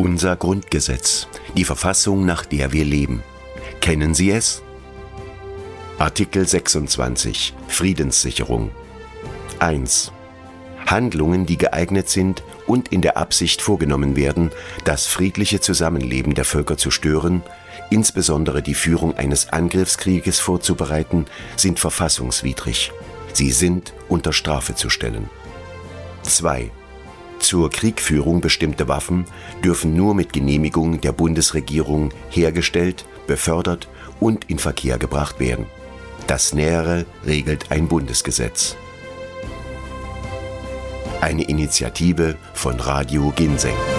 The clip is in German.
Unser Grundgesetz, die Verfassung, nach der wir leben. Kennen Sie es? Artikel 26 Friedenssicherung 1. Handlungen, die geeignet sind und in der Absicht vorgenommen werden, das friedliche Zusammenleben der Völker zu stören, insbesondere die Führung eines Angriffskrieges vorzubereiten, sind verfassungswidrig. Sie sind unter Strafe zu stellen. 2. Zur Kriegführung bestimmte Waffen dürfen nur mit Genehmigung der Bundesregierung hergestellt, befördert und in Verkehr gebracht werden. Das Nähere regelt ein Bundesgesetz. Eine Initiative von Radio Ginseng.